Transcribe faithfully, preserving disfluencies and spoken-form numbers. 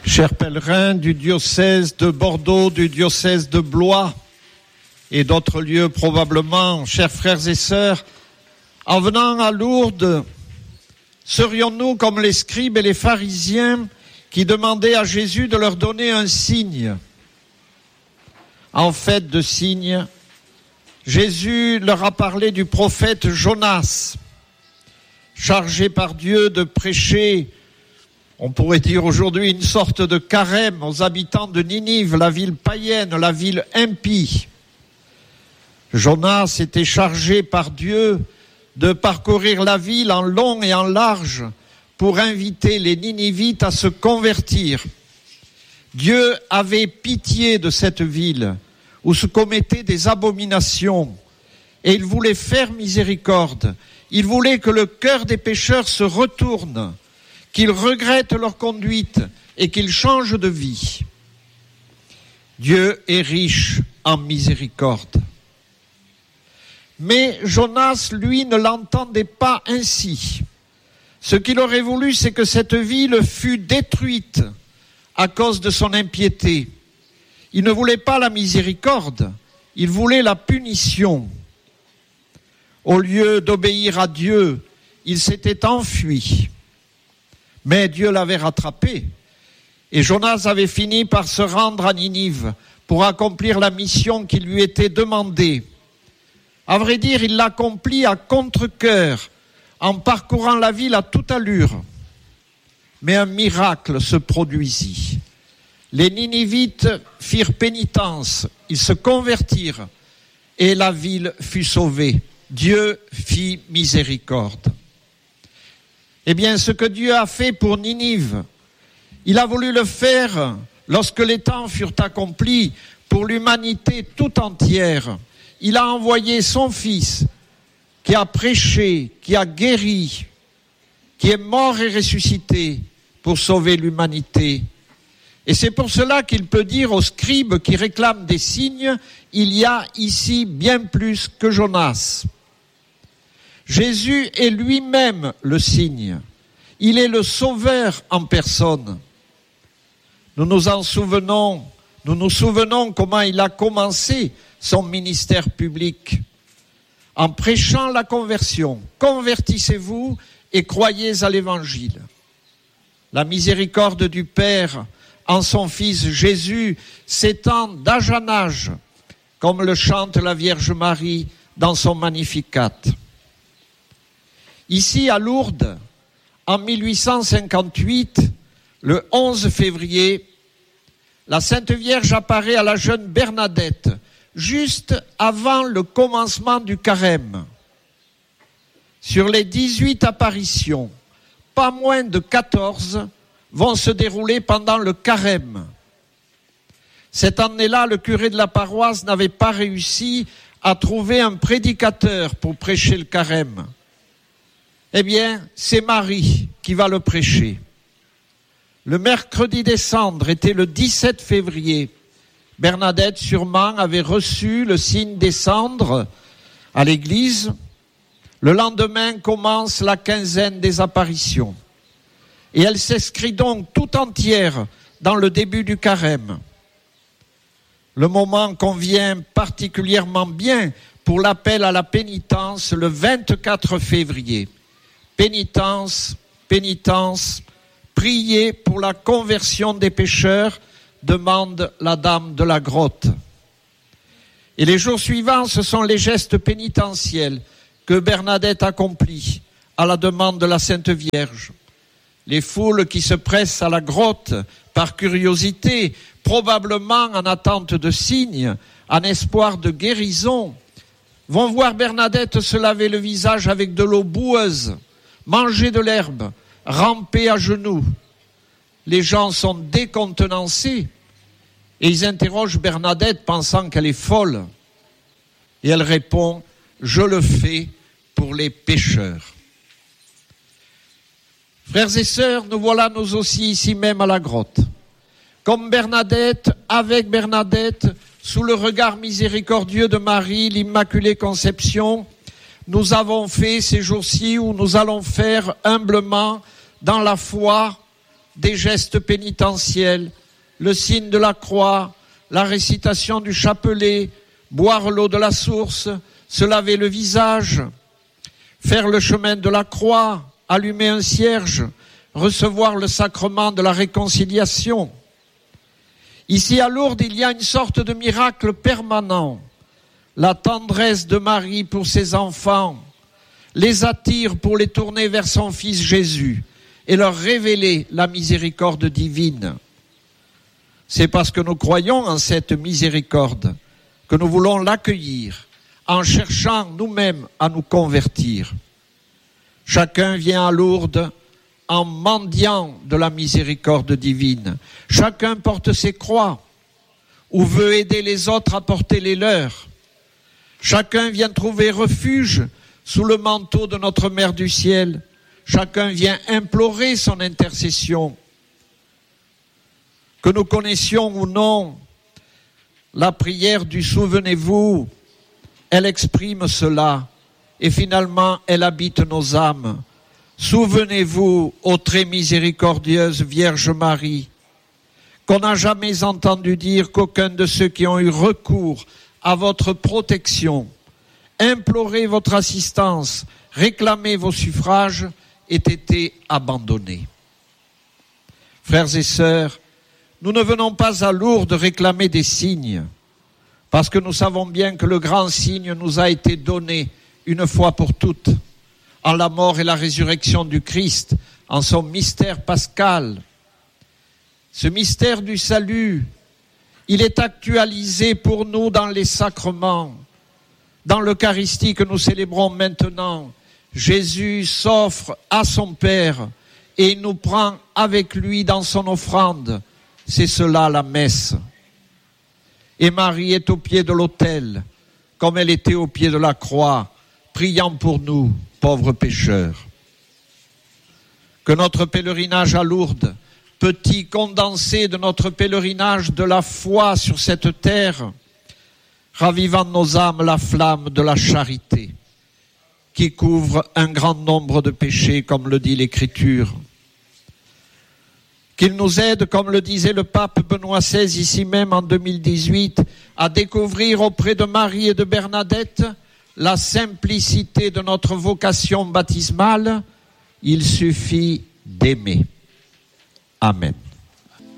Chers pèlerins du diocèse de Bordeaux, du diocèse de Blois et d'autres lieux probablement, chers frères et sœurs, en venant à Lourdes, serions-nous comme les scribes et les pharisiens qui demandaient à Jésus de leur donner un signe? En fait de signe, Jésus leur a parlé du prophète Jonas, chargé par Dieu de prêcher, on pourrait dire aujourd'hui, une sorte de carême aux habitants de Ninive, la ville païenne, la ville impie. Jonas était chargé par Dieu de parcourir la ville en long et en large pour inviter les Ninivites à se convertir. Dieu avait pitié de cette ville où se commettaient des abominations et il voulait faire miséricorde. Il voulait que le cœur des pécheurs se retourne, qu'ils regrettent leur conduite et qu'ils changent de vie. Dieu est riche en miséricorde. Mais Jonas, lui, ne l'entendait pas ainsi. Ce qu'il aurait voulu, c'est que cette ville fût détruite à cause de son impiété. Il ne voulait pas la miséricorde, il voulait la punition. Au lieu d'obéir à Dieu, il s'était enfui. Mais Dieu l'avait rattrapé. Et Jonas avait fini par se rendre à Ninive pour accomplir la mission qui lui était demandée. À vrai dire, il l'accomplit à contre-cœur, en parcourant la ville à toute allure. Mais un miracle se produisit. Les Ninivites firent pénitence, ils se convertirent, et la ville fut sauvée. Dieu fit miséricorde. Eh bien, ce que Dieu a fait pour Ninive, il a voulu le faire lorsque les temps furent accomplis pour l'humanité tout entière. Il a envoyé son Fils qui a prêché, qui a guéri, qui est mort et ressuscité pour sauver l'humanité. Et c'est pour cela qu'il peut dire aux scribes qui réclament des signes, il y a ici bien plus que Jonas. Jésus est lui-même le signe. Il est le sauveur en personne. Nous nous en souvenons, nous nous souvenons comment il a commencé son ministère public en prêchant la conversion. Convertissez-vous et croyez à l'évangile. La miséricorde du Père en son Fils Jésus s'étend d'âge en âge, comme le chante la Vierge Marie dans son Magnificat. Ici à Lourdes, en mille huit cent cinquante-huit, le onze février, la Sainte Vierge apparaît à la jeune Bernadette, juste avant le commencement du carême. Sur les dix-huit apparitions, pas moins de quatorze vont se dérouler pendant le carême. Cette année-là, le curé de la paroisse n'avait pas réussi à trouver un prédicateur pour prêcher le carême. Eh bien, c'est Marie qui va le prêcher. Le mercredi des cendres était le dix-sept février. Bernadette, sûrement, avait reçu le signe des cendres à l'église. Le lendemain commence la quinzaine des apparitions. Et elle s'inscrit donc tout entière dans le début du carême. Le moment convient particulièrement bien pour l'appel à la pénitence le vingt-quatre février. Pénitence, pénitence, priez pour la conversion des pécheurs, demande la dame de la grotte. Et les jours suivants, ce sont les gestes pénitentiels que Bernadette accomplit à la demande de la Sainte Vierge. Les foules qui se pressent à la grotte par curiosité, probablement en attente de signes, en espoir de guérison, vont voir Bernadette se laver le visage avec de l'eau boueuse, manger de l'herbe, ramper à genoux. Les gens sont décontenancés et ils interrogent Bernadette pensant qu'elle est folle. Et elle répond « Je le fais pour les pécheurs ». Frères et sœurs, nous voilà nous aussi ici même à la grotte. Comme Bernadette, avec Bernadette, sous le regard miséricordieux de Marie, l'Immaculée Conception, nous avons fait ces jours-ci où nous allons faire humblement, dans la foi, des gestes pénitentiels, le signe de la croix, la récitation du chapelet, boire l'eau de la source, se laver le visage, faire le chemin de la croix, allumer un cierge, recevoir le sacrement de la réconciliation. Ici à Lourdes, il y a une sorte de miracle permanent. La tendresse de Marie pour ses enfants les attire pour les tourner vers son Fils Jésus et leur révéler la miséricorde divine. C'est parce que nous croyons en cette miséricorde que nous voulons l'accueillir en cherchant nous-mêmes à nous convertir. Chacun vient à Lourdes en mendiant de la miséricorde divine. Chacun porte ses croix ou veut aider les autres à porter les leurs. Chacun vient trouver refuge sous le manteau de notre Mère du Ciel. Chacun vient implorer son intercession. Que nous connaissions ou non la prière du Souvenez-vous, elle exprime cela et finalement elle habite nos âmes. Souvenez-vous, ô très miséricordieuse Vierge Marie, qu'on n'a jamais entendu dire qu'aucun de ceux qui ont eu recours à votre protection, imploré votre assistance, réclamé vos suffrages, ait été abandonné. Frères et sœurs, nous ne venons pas à Lourdes réclamer des signes, parce que nous savons bien que le grand signe nous a été donné une fois pour toutes, en la mort et la résurrection du Christ, en son mystère pascal. Ce mystère du salut, il est actualisé pour nous dans les sacrements. Dans l'Eucharistie que nous célébrons maintenant, Jésus s'offre à son Père et il nous prend avec lui dans son offrande. C'est cela la messe. Et Marie est au pied de l'autel, comme elle était au pied de la croix, priant pour nous, pauvres pécheurs. Que notre pèlerinage à Lourdes, petit condensé de notre pèlerinage de la foi sur cette terre, ravive en nos âmes la flamme de la charité, qui couvre un grand nombre de péchés, comme le dit l'Écriture. Qu'il nous aide, comme le disait le pape Benoît seize, ici même en deux mille dix-huit, à découvrir auprès de Marie et de Bernadette la simplicité de notre vocation baptismale. Il suffit d'aimer. Amen.